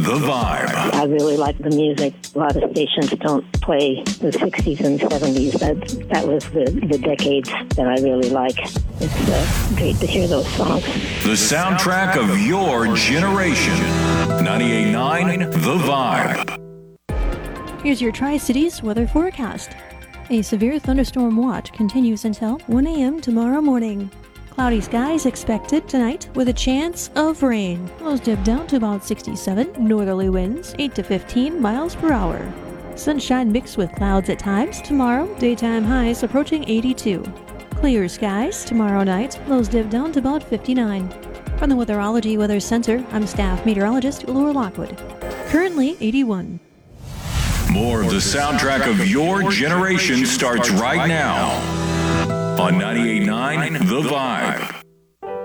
The Vibe. I really like the music. A lot of stations don't play the 60s and 70s. That was the decades that I really like. It's great to hear those songs. The soundtrack of your generation. 98.9 The Vibe. Here's your Tri-Cities weather forecast. A severe thunderstorm watch continues until 1 a.m. tomorrow morning. Cloudy skies expected tonight with a chance of rain. Lows dip down to about 67. Northerly winds 8 to 15 miles per hour. Sunshine mixed with clouds at times. Tomorrow, daytime highs approaching 82. Clear skies tomorrow night. Lows dip down to about 59. From the Weatherology Weather Center, I'm staff meteorologist Laura Lockwood. Currently 81. More of the soundtrack of your generation starts right now on 98.9 The Vibe.